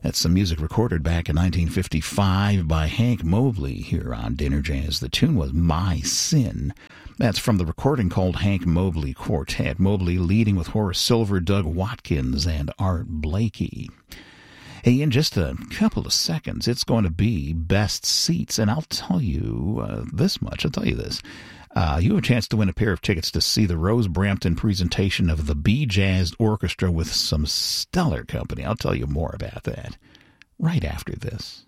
That's some music recorded back in 1955 by Hank Mobley here on Dinner Jazz. The tune was My Sin. That's from the recording called Hank Mobley Quartet. Mobley leading with Horace Silver, Doug Watkins, and Art Blakey. Hey, in just a couple of seconds, it's going to be Best Seats, and I'll tell you this much. I'll tell you this. You have a chance to win a pair of tickets to see the Rose Brampton presentation of the Bee Jazz Orchestra with some stellar company. I'll tell you more about that right after this.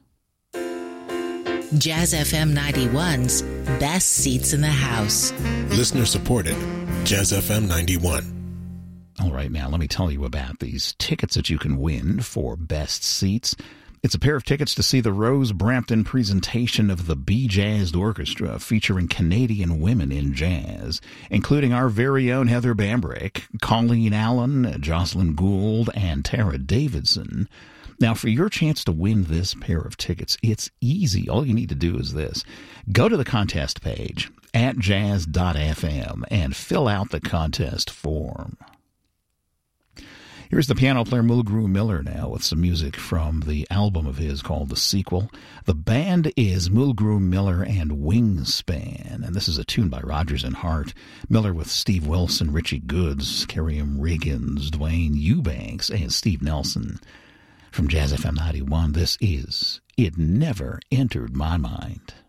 Jazz FM 91's Best Seats in the House. Listener supported. Jazz FM 91. All right, now let me tell you about these tickets that you can win for Best Seats. It's a pair of tickets to see the Rose Brampton presentation of the Bee Jazz Orchestra featuring Canadian women in jazz, including our very own Heather Bambrick, Colleen Allen, Jocelyn Gould, and Tara Davidson. Now, for your chance to win this pair of tickets, it's easy. All you need to do is this. Go to the contest page at jazz.fm and fill out the contest form. Here's the piano player Mulgrew Miller now with some music from the album of his called The Sequel. The band is Mulgrew Miller and Wingspan, and this is a tune by Rodgers and Hart. Miller with Steve Wilson, Richie Goods, Kerry M. Riggins, Dwayne Eubanks, and Steve Nelson. From Jazz FM 91, this is It Never Entered My Mind.